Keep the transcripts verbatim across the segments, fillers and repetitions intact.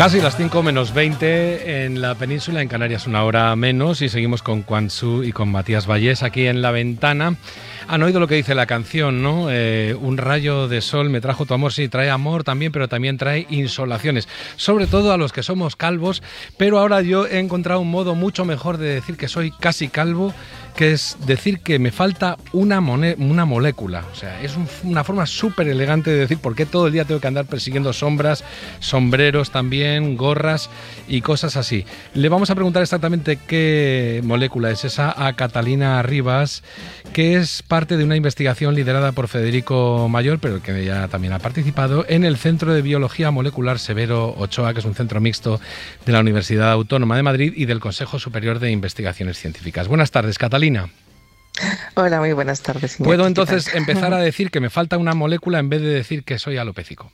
Casi las cinco menos veinte en la península, en Canarias una hora menos, y seguimos con Quan Tzu y con Matías Vallés aquí en La Ventana. Han oído lo que dice la canción, ¿no? Eh, un rayo de sol me trajo tu amor, sí, trae amor también, pero también trae insolaciones, sobre todo a los que somos calvos, pero ahora yo he encontrado un modo mucho mejor de decir que soy casi calvo, que es decir que me falta una, mone- una molécula. O sea, es un, una forma súper elegante de decir por qué todo el día tengo que andar persiguiendo sombras, sombreros también, gorras y cosas así. Le vamos a preguntar exactamente qué molécula es esa a Catalina Rivas, que es parte de una investigación liderada por Federico Mayor, pero que ya también ha participado en el Centro de Biología Molecular Severo Ochoa, que es un centro mixto de la Universidad Autónoma de Madrid y del Consejo Superior de Investigaciones Científicas. Buenas tardes, Catalina. Hola, muy buenas tardes. Iñaki. ¿Puedo entonces empezar a decir que me falta una molécula en vez de decir que soy alopécico?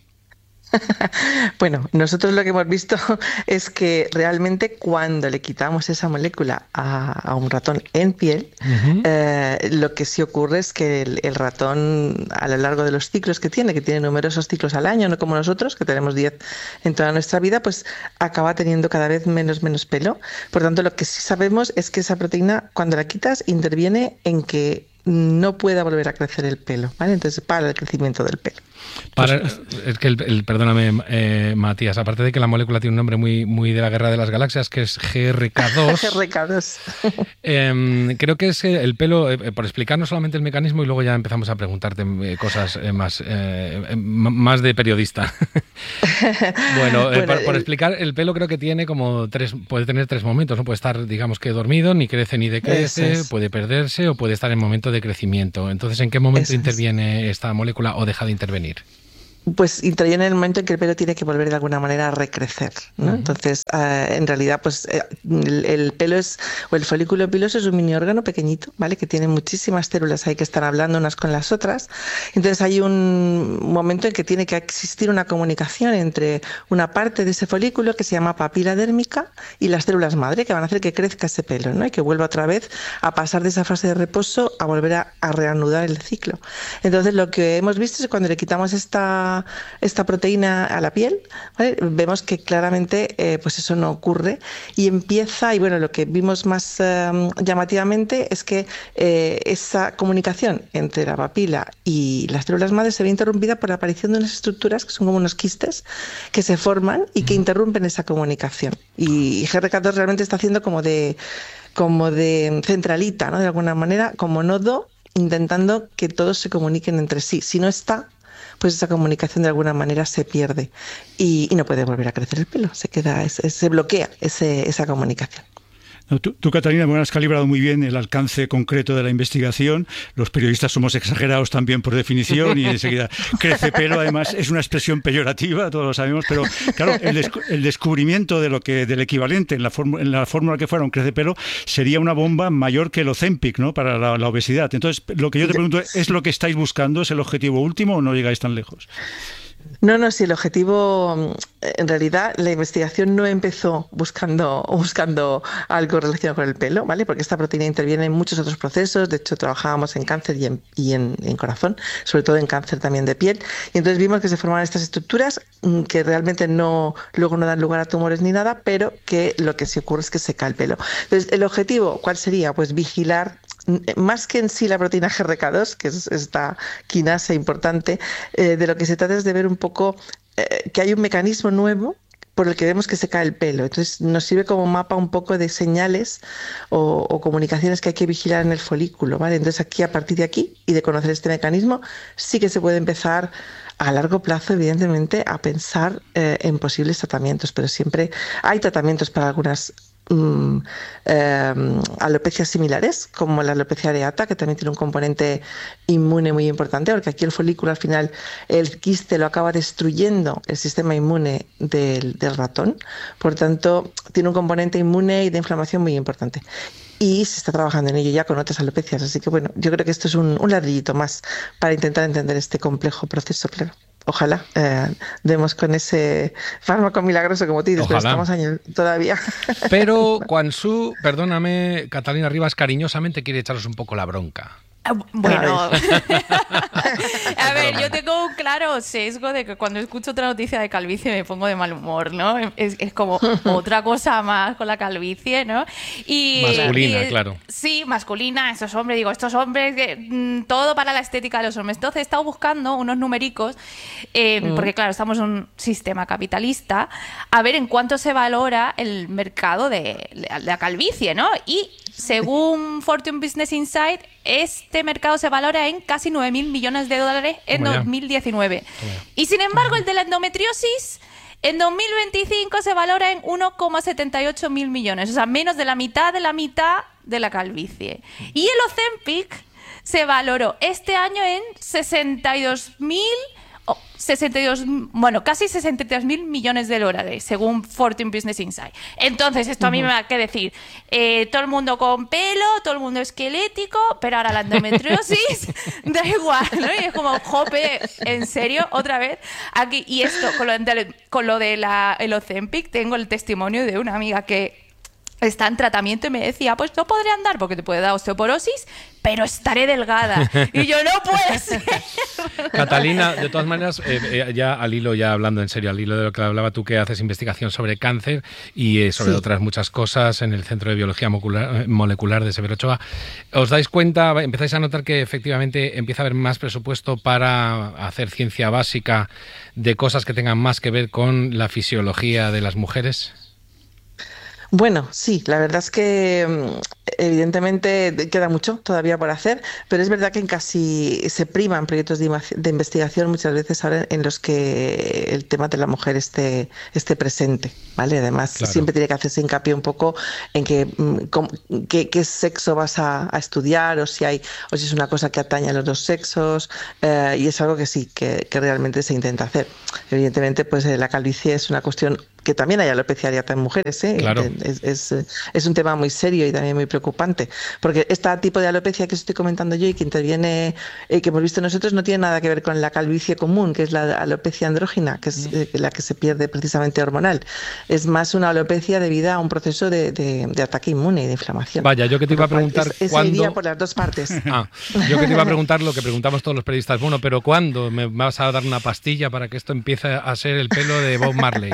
Bueno, nosotros lo que hemos visto es que realmente cuando le quitamos esa molécula a, a un ratón en piel, uh-huh. eh, lo que sí ocurre es que el, el ratón, a lo largo de los ciclos que tiene, que tiene numerosos ciclos al año, no como nosotros, que tenemos diez en toda nuestra vida, pues acaba teniendo cada vez menos, menos pelo. Por tanto, lo que sí sabemos es que esa proteína, cuando la quitas, interviene en que no pueda volver a crecer el pelo, ¿vale? Entonces, para el crecimiento del pelo. Para, es que el, el, perdóname, eh, Matías, aparte de que la molécula tiene un nombre muy, muy de la Guerra de las Galaxias, que es G R K dos. G R K dos. eh, creo que es el pelo, eh, por explicarnos solamente el mecanismo y luego ya empezamos a preguntarte eh, cosas eh, más, eh, más de periodista. bueno, eh, bueno por, por explicar, el pelo creo que tiene como tres, puede tener tres momentos, ¿no? Puede estar, digamos que dormido, ni crece ni decrece, es. puede perderse o puede estar en momento de crecimiento. Entonces, ¿en qué momento Eso interviene es. esta molécula o deja de intervenir? Pues interviene en el momento en que el pelo tiene que volver de alguna manera a recrecer, ¿no? Uh-huh. Entonces, uh, en realidad, pues eh, el, el pelo es, o el folículo piloso es un mini órgano pequeñito, ¿vale? Que tiene muchísimas células ahí que están hablando unas con las otras. Entonces hay un momento en que tiene que existir una comunicación entre una parte de ese folículo que se llama papila dérmica y las células madre, que van a hacer que crezca ese pelo, ¿no? Y que vuelva otra vez a pasar de esa fase de reposo a volver a, a reanudar el ciclo. Entonces, lo que hemos visto es que cuando le quitamos esta esta proteína a la piel, ¿vale? Vemos que claramente eh, pues eso no ocurre y empieza, y bueno, lo que vimos más eh, llamativamente es que eh, esa comunicación entre la papila y las células madre se ve interrumpida por la aparición de unas estructuras que son como unos quistes que se forman y que interrumpen esa comunicación. Y G R K dos realmente está haciendo como de, como de centralita, ¿no? De alguna manera, como nodo, intentando que todos se comuniquen entre sí. Si no está, pues esa comunicación de alguna manera se pierde y, y no puede volver a crecer el pelo, se queda, se, se bloquea ese, esa comunicación. No, tú, tú, Catalina, bueno, has calibrado muy bien el alcance concreto de la investigación. Los periodistas somos exagerados también por definición y enseguida crece pelo. Además, es una expresión peyorativa, todos lo sabemos, pero claro, el, des- el descubrimiento de lo que del equivalente en la, form- en la fórmula que fuera un crece pelo sería una bomba mayor que el Ozempic, ¿no? Para la, la obesidad. Entonces, lo que yo te pregunto, ¿es lo que estáis buscando? ¿Es el objetivo último o no llegáis tan lejos? No, no, sí, el objetivo, en realidad, la investigación no empezó buscando, buscando algo relacionado con el pelo, ¿vale? Porque esta proteína interviene en muchos otros procesos, de hecho trabajábamos en cáncer y en, y en, en corazón, sobre todo en cáncer también de piel, y entonces vimos que se formaban estas estructuras que realmente no, luego no dan lugar a tumores ni nada, pero que lo que sí ocurre es que se cae el pelo. Entonces, el objetivo, ¿cuál sería? Pues vigilar, más que en sí la proteína G R K dos, que es esta quinasa importante, eh, de lo que se trata es de ver un poco eh, que hay un mecanismo nuevo por el que vemos que se cae el pelo. Entonces nos sirve como mapa un poco de señales o, o comunicaciones que hay que vigilar en el folículo, ¿vale? Entonces aquí, a partir de aquí y de conocer este mecanismo, sí que se puede empezar a largo plazo, evidentemente, a pensar eh, en posibles tratamientos, pero siempre hay tratamientos para algunas Mm, eh, alopecias similares, como la alopecia areata, que también tiene un componente inmune muy importante, porque aquí el folículo, al final, el quiste lo acaba destruyendo el sistema inmune del, del ratón, por tanto tiene un componente inmune y de inflamación muy importante. Y se está trabajando en ello ya con otras alopecias, así que bueno, yo creo que esto es un, un ladrillito más para intentar entender este complejo proceso, claro. Ojalá eh, demos con ese fármaco milagroso, como tú dices, pero estamos años todavía. Pero Quan Tzu, perdóname, Catalina Rivas cariñosamente quiere echaros un poco la bronca. Bueno, a ver, yo tengo un claro sesgo de que cuando escucho otra noticia de calvicie me pongo de mal humor, ¿no? Es, es como otra cosa más con la calvicie, ¿no? Y, masculina, y, claro. Sí, masculina, estos hombres, digo, estos hombres, que, mmm, todo para la estética de los hombres. Entonces he estado buscando unos numericos, eh, mm. porque claro, estamos en un sistema capitalista, a ver en cuánto se valora el mercado de, de la calvicie, ¿no? Y según Fortune Business Insight, este mercado se valora en casi nueve mil millones de dólares en dos mil diecinueve. Y sin embargo, el de la endometriosis en dos mil veinticinco se valora en uno coma setenta y ocho mil millones. O sea, menos de la mitad de la mitad de la calvicie. Y el Ozempic se valoró este año en sesenta y dos mil... Oh, sesenta y dos, bueno, casi sesenta y tres mil millones de dólares, según Fortune Business Insight. Entonces, esto a mí me va a que decir, eh, todo el mundo con pelo, todo el mundo esquelético, pero ahora la endometriosis da igual, ¿no? Y es como, jope, ¿en serio? ¿Otra vez? Aquí, y esto, con lo de, con lo de la, el Ozempic, tengo el testimonio de una amiga que está en tratamiento y me decía, pues no podré andar porque te puede dar osteoporosis, pero estaré delgada. Y yo, no puede ser. Catalina, de todas maneras, eh, eh, ya al hilo, ya hablando en serio, al hilo de lo que hablaba tú, que haces investigación sobre cáncer y eh, sobre sí. otras muchas cosas en el Centro de Biología Molecular, Molecular de Severo Ochoa, ¿os dais cuenta, empezáis a notar que efectivamente empieza a haber más presupuesto para hacer ciencia básica de cosas que tengan más que ver con la fisiología de las mujeres? Bueno, sí, la verdad es que evidentemente queda mucho todavía por hacer, pero es verdad que en casi se priman proyectos de, de investigación muchas veces ahora en los que el tema de la mujer esté, esté presente, ¿vale? Además, claro. siempre tiene que hacerse hincapié un poco en que, cómo, qué, qué sexo vas a, a estudiar o si hay o si es una cosa que atañe a los dos sexos, eh, y es algo que sí, que, que realmente se intenta hacer. Evidentemente, pues eh, la calvicie es una cuestión que también hay alopecia areata en mujeres, ¿eh? Claro. es, es, es un tema muy serio y también muy preocupante, porque este tipo de alopecia que os estoy comentando yo y que interviene, eh, que hemos visto nosotros, no tiene nada que ver con la calvicie común, que es la alopecia andrógina, que es eh, la que se pierde precisamente hormonal. Es más una alopecia debida a un proceso de, de, de ataque inmune y de inflamación. Vaya, yo que te iba a preguntar es, es cuándo... iría por las dos partes. Ah, yo que te iba a preguntar lo que preguntamos todos los periodistas, bueno, pero ¿cuándo me vas a dar una pastilla para que esto empiece a ser el pelo de Bob Marley?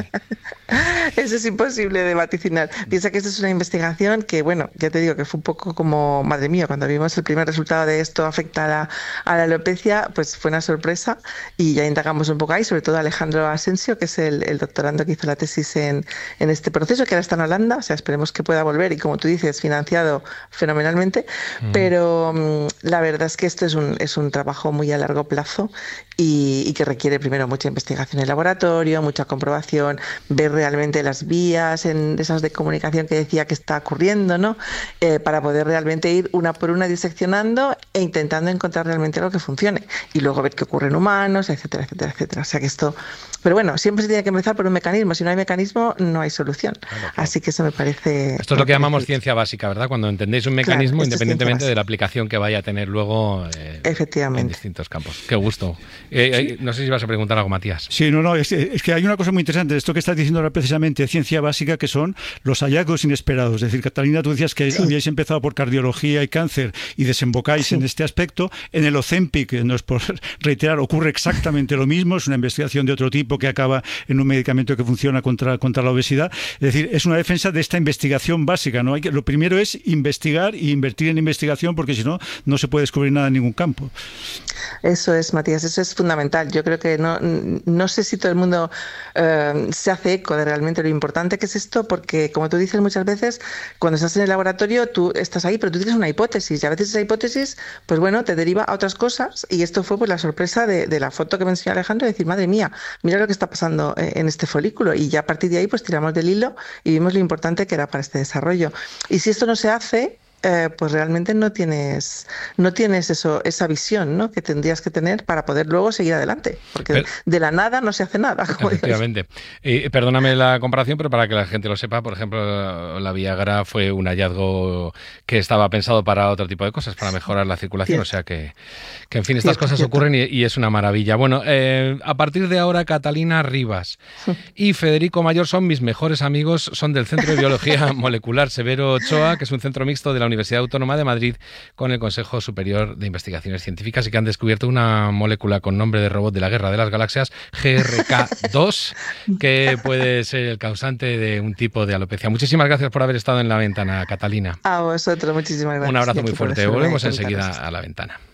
Eso es imposible de vaticinar. Piensa que esta es una investigación que, bueno, ya te digo que fue un poco como, madre mía, cuando vimos el primer resultado de esto afecta a la, a la alopecia, pues fue una sorpresa y ya indagamos un poco ahí, sobre todo Alejandro Asensio, que es el, el doctorando que hizo la tesis en, en este proceso, que ahora está en Holanda, o sea, esperemos que pueda volver y, como tú dices, financiado fenomenalmente, mm. pero um, la verdad es que esto es un, es un trabajo muy a largo plazo y, y que requiere primero mucha investigación en laboratorio, mucha comprobación, ver realmente las vías en esas de comunicación que decía que está ocurriendo, ¿no? Eh, para poder realmente ir una por una diseccionando e intentando encontrar realmente algo que funcione y luego ver qué ocurre en humanos, etcétera, etcétera, etcétera. O sea que esto, pero bueno, siempre se tiene que empezar por un mecanismo. Si no hay mecanismo, no hay solución. Claro, claro. Así que eso me parece. Esto es lo que llamamos parece... ciencia básica, ¿verdad? Cuando entendéis un mecanismo, claro, independientemente de la aplicación que vaya a tener luego eh, Efectivamente. en distintos campos. Qué gusto. Eh, sí. No sé si vas a preguntar algo, Matías. Sí, no, no, es, es que hay una cosa muy interesante. Esto que estás diciendo ahora precisamente, ciencia básica, que son los hallazgos inesperados. Es decir, Catalina, tú decías que sí. habíais empezado por cardiología y cáncer y desembocáis sí. en este aspecto. En el Ozempic, no es por reiterar, ocurre exactamente lo mismo. Es una investigación de otro tipo que acaba en un medicamento que funciona contra, contra la obesidad. Es decir, es una defensa de esta investigación básica, ¿no? Hay que, lo primero es investigar y invertir en investigación, porque si no, no se puede descubrir nada en ningún campo. Eso es, Matías, eso es fundamental. Yo creo que no, no sé si todo el mundo eh, se hace eco de realmente lo importante que es esto, porque como tú dices muchas veces, cuando estás en el laboratorio tú estás ahí, pero tú tienes una hipótesis y a veces esa hipótesis, pues bueno, te deriva a otras cosas y esto fue pues la sorpresa de, de la foto que me enseñó Alejandro, de decir, madre mía, mira lo que está pasando en este folículo, y ya a partir de ahí pues tiramos del hilo y vimos lo importante que era para este desarrollo. Y si esto no se hace, Eh, pues realmente no tienes no tienes eso esa visión, ¿no?, que tendrías que tener para poder luego seguir adelante, porque pero, de la nada no se hace nada. Como efectivamente. Y, perdóname la comparación, pero para que la gente lo sepa, por ejemplo, la Viagra fue un hallazgo que estaba pensado para otro tipo de cosas, para mejorar la circulación, cierto. O sea que, que, en fin, estas cierto, cosas cierto. ocurren y, y es una maravilla. Bueno, eh, a partir de ahora, Catalina Rivas y Federico Mayor son mis mejores amigos, son del Centro de Biología Molecular Severo Ochoa, que es un centro mixto de la Universidad Universidad Autónoma de Madrid con el Consejo Superior de Investigaciones Científicas y que han descubierto una molécula con nombre de robot de la Guerra de las Galaxias, G R K dos, que puede ser el causante de un tipo de alopecia. Muchísimas gracias por haber estado en La Ventana, Catalina. A vosotros, muchísimas gracias. Un abrazo muy fuerte. Volvemos enseguida a La Ventana.